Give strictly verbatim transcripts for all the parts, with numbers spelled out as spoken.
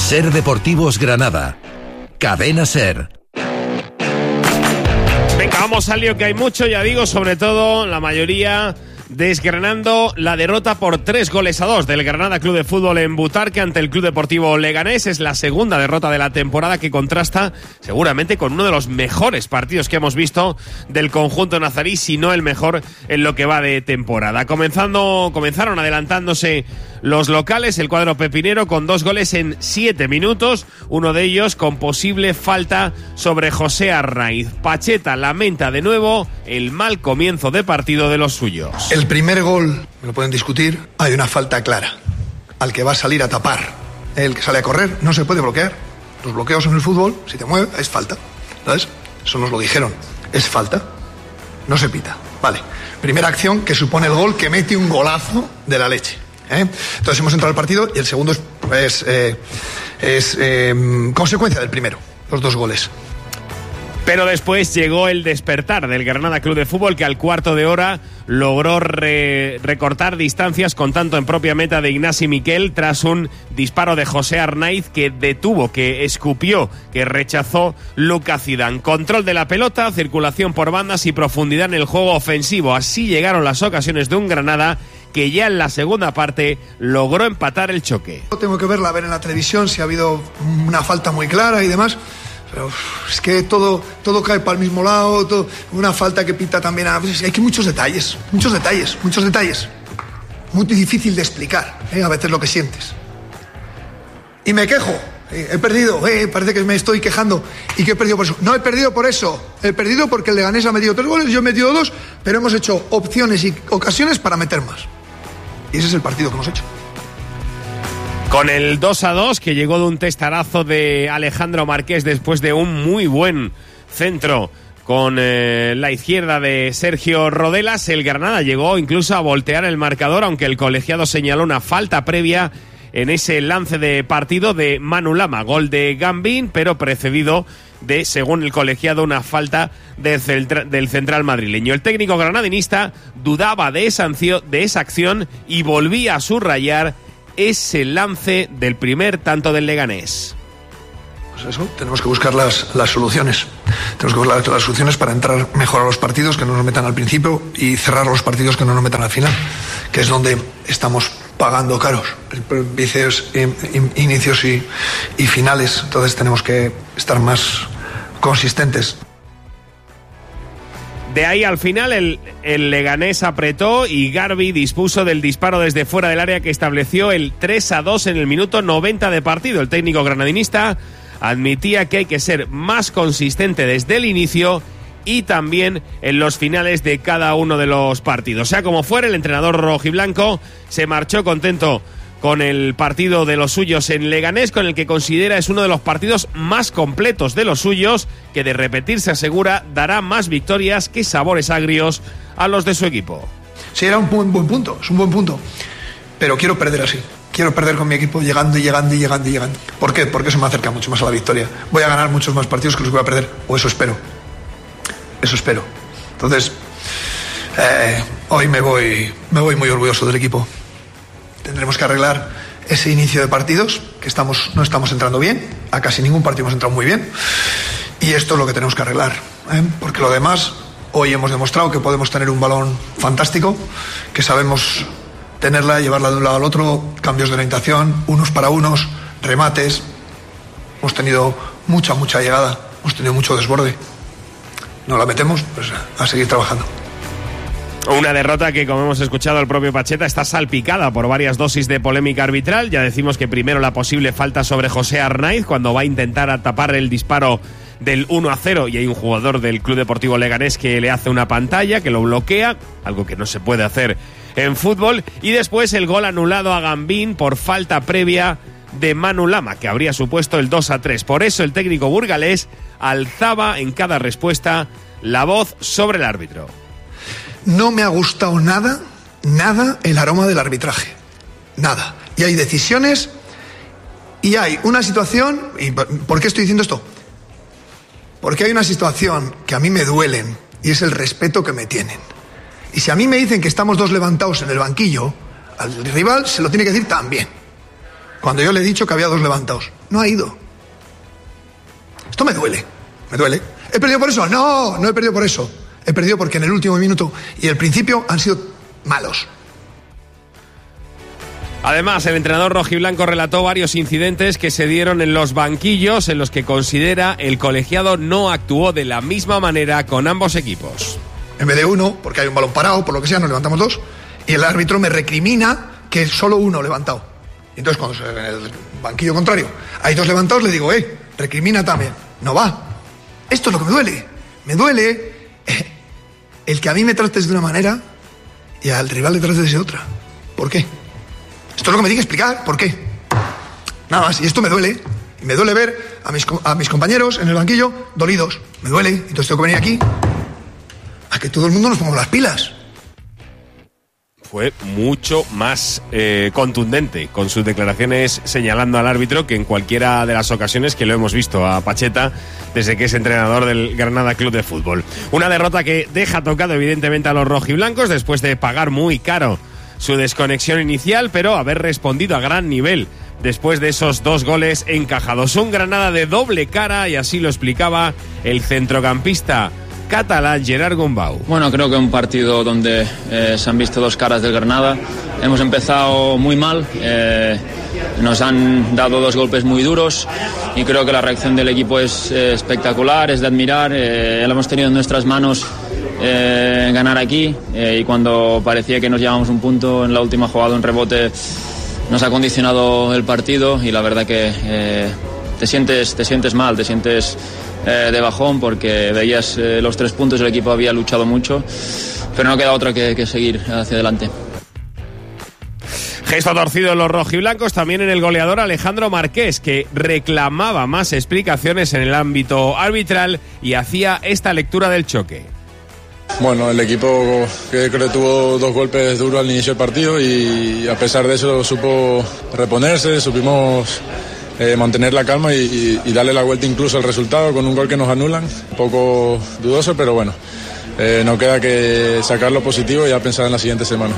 Ser Deportivos Granada. Cadena Ser. Venga, vamos al lío, que hay mucho, ya digo, sobre todo la mayoría desgranando la derrota por tres goles a dos del Granada Club de Fútbol en Butarque ante el Club Deportivo Leganés. Es la segunda derrota de la temporada, que contrasta seguramente con uno de los mejores partidos que hemos visto del conjunto nazarí, si no el mejor en lo que va de temporada. Comenzando, comenzaron adelantándose los locales, el cuadro pepinero, con dos goles en siete minutos, uno de ellos con posible falta sobre José Arnaiz. Pacheta lamenta de nuevo el mal comienzo de partido de los suyos. El primer gol, me lo pueden discutir, hay una falta clara al que va a salir a tapar. El que sale a correr no se puede bloquear. Los bloqueos en el fútbol, si te mueves, es falta, ¿sabes? Eso nos lo dijeron, es falta, no se pita. Vale, primera acción que supone el gol, que mete un golazo de la leche. ¿Eh? Entonces hemos entrado al partido y el segundo es, es, eh, es eh, consecuencia del primero, los dos goles. Pero después llegó el despertar del Granada Club de Fútbol, que al cuarto de hora logró re- recortar distancias con tanto en propia meta de Ignasi Miquel tras un disparo de José Arnaiz que detuvo, que escupió, que rechazó Lucas Zidane. Control de la pelota, circulación por bandas y profundidad en el juego ofensivo. Así llegaron las ocasiones de un Granada que ya en la segunda parte logró empatar el choque. Tengo que verla, a ver en la televisión si ha habido una falta muy clara y demás. Pero es que todo, todo cae para el mismo lado, todo, una falta que pita también a... Pues hay que muchos detalles, muchos detalles, muchos detalles. Muy difícil de explicar, ¿eh? A veces lo que sientes. Y me quejo, eh, he perdido, eh, parece que me estoy quejando. ¿Y qué he perdido por eso? No he perdido por eso, he perdido porque el Leganés ha metido tres goles, yo he metido dos, pero hemos hecho opciones y ocasiones para meter más. Y ese es el partido que hemos hecho. Con el dos a dos, que llegó de un testarazo de Alejandro Marqués después de un muy buen centro con eh, la izquierda de Sergio Rodelas, el Granada llegó incluso a voltear el marcador, aunque el colegiado señaló una falta previa en ese lance de partido de Manu Lama. Gol de Gambín, pero precedido de, según el colegiado, una falta de centra, del central madrileño. El técnico granadinista dudaba de esa, de esa acción y volvía a subrayar ese lance del primer tanto del Leganés. Pues eso, tenemos que buscar las, las soluciones. Tenemos que buscar las soluciones para entrar mejor a los partidos, que no nos metan al principio, y cerrar los partidos que no nos metan al final, que es donde estamos pagando caros, vicios, inicios y, y finales. Entonces tenemos que estar más consistentes. De ahí al final el, el Leganés apretó y Garbi dispuso del disparo desde fuera del área que estableció el tres a dos en el minuto noventa de partido. El técnico granadinista admitía que hay que ser más consistente desde el inicio y también en los finales de cada uno de los partidos. Sea como fuere, el entrenador rojiblanco se marchó contento con el partido de los suyos en Leganés, con el que considera es uno de los partidos más completos de los suyos, que de repetirse asegura dará más victorias que sabores agrios a los de su equipo. Sí, era un buen, buen punto, es un buen punto, pero quiero perder así. Quiero perder con mi equipo llegando y llegando y llegando y llegando. ¿Por qué? Porque eso me acerca mucho más a la victoria. Voy a ganar muchos más partidos que los voy a perder, o eso espero. Eso espero. Entonces, eh, hoy me voy, me voy muy orgulloso del equipo. Tendremos que arreglar ese inicio de partidos, que estamos, no estamos entrando bien, a casi ningún partido hemos entrado muy bien, y esto es lo que tenemos que arreglar, ¿eh? Porque lo demás, hoy hemos demostrado que podemos tener un balón fantástico, que sabemos tenerla, llevarla de un lado al otro, cambios de orientación, unos para unos, remates, hemos tenido mucha, mucha llegada, hemos tenido mucho desborde, no la metemos, pues a seguir trabajando. Una derrota que, como hemos escuchado al propio Pacheta, está salpicada por varias dosis de polémica arbitral. Ya decimos que primero la posible falta sobre José Arnaiz, cuando va a intentar tapar el disparo del uno a cero y hay un jugador del Club Deportivo Leganés que le hace una pantalla, que lo bloquea, algo que no se puede hacer en fútbol. Y después el gol anulado a Gambín por falta previa de Manu Lama, que habría supuesto el dos a tres. Por eso el técnico burgalés alzaba en cada respuesta la voz sobre el árbitro. No me ha gustado nada, nada el aroma del arbitraje. Nada. Y hay decisiones y hay una situación... ¿Y por qué estoy diciendo esto? Porque hay una situación que a mí me duelen y es el respeto que me tienen. Y si a mí me dicen que estamos dos levantados en el banquillo, al rival se lo tiene que decir también. cuando yo le he dicho que había dos levantados. No ha ido. Esto me duele, me duele. ¿He perdido por eso? No, no he perdido por eso. He perdido porque en el último minuto y el principio han sido malos. Además, el entrenador rojiblanco relató varios incidentes que se dieron en los banquillos en los que considera el colegiado no actuó de la misma manera con ambos equipos. En vez de uno, porque hay un balón parado, por lo que sea, nos levantamos dos, y el árbitro me recrimina que solo uno levantado. Entonces, cuando en el banquillo contrario hay dos levantados, le digo, eh, recrimina también. No va. Esto es lo que me duele. Me duele eh, el que a mí me trates de una manera y al rival le trates de otra. ¿Por qué? Esto es lo que me tiene que explicar. ¿Por qué? Nada más. Y esto me duele. Y me duele ver a mis, a mis compañeros en el banquillo dolidos. Me duele. Entonces tengo que venir aquí a que todo el mundo nos pongamos las pilas. Fue mucho más eh, contundente con sus declaraciones señalando al árbitro que en cualquiera de las ocasiones que lo hemos visto a Pacheta desde que es entrenador del Granada Club de Fútbol. Una derrota que deja tocado evidentemente a los rojiblancos después de pagar muy caro su desconexión inicial, pero haber respondido a gran nivel después de esos dos goles encajados. Un Granada de doble cara y así lo explicaba el centrocampista catalán Gerard Gumbau. Bueno, creo que un partido donde eh, se han visto dos caras del Granada. Hemos empezado muy mal, eh, nos han dado dos golpes muy duros y creo que la reacción del equipo es eh, espectacular, es de admirar. Eh, lo hemos tenido en nuestras manos eh, ganar aquí eh, y cuando parecía que nos llevábamos un punto en la última jugada, un rebote, nos ha condicionado el partido y la verdad que eh, te sientes, te sientes mal, te sientes Eh, de bajón porque veías eh, los tres puntos, el equipo había luchado mucho, pero no queda otra que, que seguir hacia adelante. Gesto torcido en los rojiblancos también en el goleador Alejandro Marqués, que reclamaba más explicaciones en el ámbito arbitral y hacía esta lectura del choque. Bueno, el equipo que creo tuvo dos golpes duros al inicio del partido y a pesar de eso supo reponerse, supimos Eh, mantener la calma y, y, y darle la vuelta incluso al resultado con un gol que nos anulan. Un poco dudoso, pero bueno, eh, no queda que sacar lo positivo y ya pensar en la siguiente semana.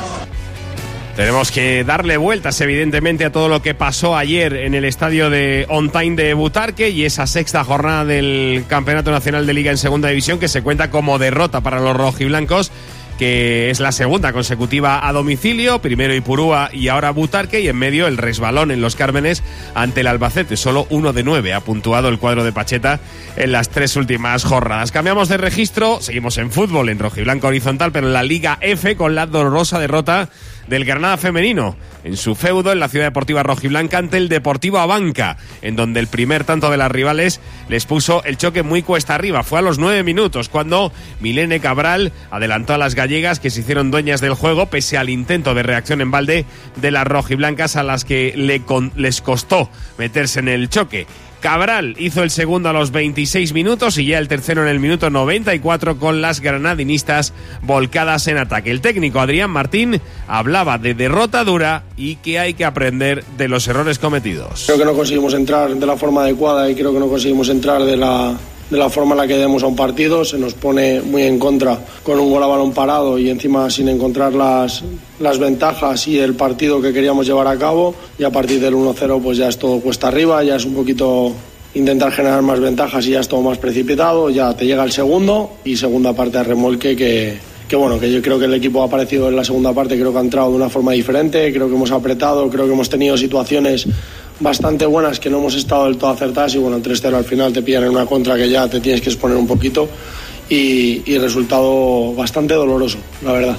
Tenemos que darle vueltas evidentemente a todo lo que pasó ayer en el estadio de On Time de Butarque y esa sexta jornada del Campeonato Nacional de Liga en Segunda División que se cuenta como derrota para los rojiblancos, que es la segunda consecutiva a domicilio, primero Ipurúa y ahora Butarque, y en medio el resbalón en Los Cármenes ante el Albacete. Solo uno de nueve ha puntuado el cuadro de Pacheta en las tres últimas jornadas. Cambiamos de registro, seguimos en fútbol, en rojiblanco horizontal, pero en la Liga F con la dolorosa derrota del Granada femenino en su feudo en la Ciudad Deportiva Rojiblanca ante el Deportivo Abanca, en donde el primer tanto de las rivales les puso el choque muy cuesta arriba. Fue a los nueve minutos cuando Milene Cabral adelantó a las gallegas, que se hicieron dueñas del juego pese al intento de reacción en balde de las rojiblancas, a las que le con, les costó meterse en el choque. Cabral hizo el segundo a los veintiséis minutos y ya el tercero en el minuto noventa y cuatro con las granadinistas volcadas en ataque. El técnico Adrián Martín hablaba de derrota dura y que hay que aprender de los errores cometidos. Creo que no conseguimos entrar de la forma adecuada y creo que no conseguimos entrar de la, de la forma en la que debemos a un partido. Se nos pone muy en contra con un gol a balón parado y encima sin encontrar las, las ventajas y el partido que queríamos llevar a cabo, y a partir del uno cero pues ya es todo cuesta arriba, ya es un poquito intentar generar más ventajas y ya es todo más precipitado. Ya te llega el segundo y segunda parte de remolque que, que bueno, que yo creo que el equipo ha aparecido en la segunda parte, creo que ha entrado de una forma diferente, creo que hemos apretado, creo que hemos tenido situaciones bastante buenas que no hemos estado del todo acertadas y bueno, el tres cero al final te pillan en una contra que ya te tienes que exponer un poquito y, y resultado bastante doloroso, la verdad.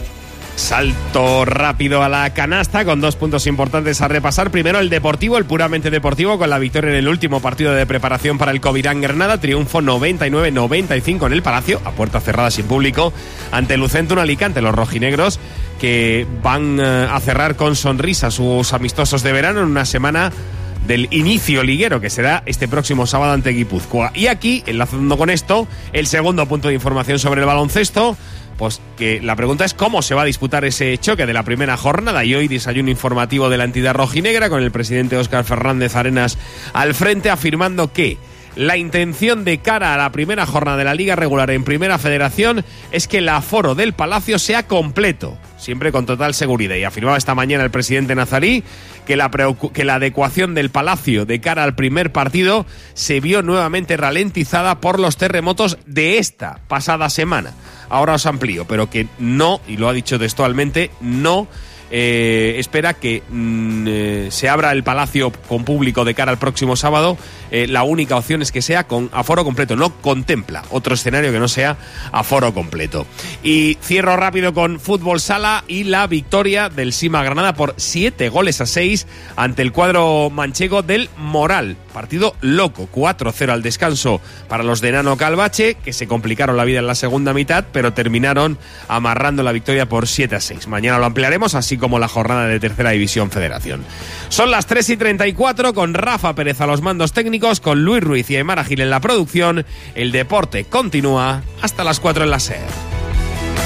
Salto rápido a la canasta con dos puntos importantes a repasar. Primero el Deportivo, el puramente deportivo, con la victoria en el último partido de preparación para el Covirán Granada. Triunfo noventa y nueve noventa y cinco en el Palacio, a puerta cerrada sin público, ante Lucentum Alicante. Los rojinegros que van a cerrar con sonrisa sus amistosos de verano en una semana del inicio liguero que será este próximo sábado ante Guipúzcoa. Y aquí, enlazando con esto, el segundo punto de información sobre el baloncesto, pues que la pregunta es cómo se va a disputar ese choque de la primera jornada, y hoy desayuno informativo de la entidad rojinegra con el presidente Óscar Fernández Arenas al frente, afirmando que la intención de cara a la primera jornada de la Liga Regular en Primera Federación es que el aforo del Palacio sea completo. siempre con total seguridad. Y afirmaba esta mañana el presidente nazarí que la, que la adecuación del Palacio de cara al primer partido se vio nuevamente ralentizada por los terremotos de esta pasada semana. Ahora os amplío, pero que no, y lo ha dicho textualmente, no eh, espera que mm, eh, se abra el Palacio con público de cara al próximo sábado. Eh, la única opción es que sea con aforo completo, no contempla otro escenario que no sea aforo completo. Y cierro rápido con fútbol sala y la victoria del Sima Granada por siete goles a seis ante el cuadro manchego del Moral. Partido loco, cuatro cero al descanso para los de Nano Calvache, que se complicaron la vida en la segunda mitad, pero terminaron amarrando la victoria por siete a seis. Mañana lo ampliaremos, así como la jornada de Tercera División Federación. Son las tres y treinta y cuatro, con Rafa Pérez a los mandos técnicos, con Luis Ruiz y Aymar Gil en la producción. El deporte continúa hasta las cuatro en la SER.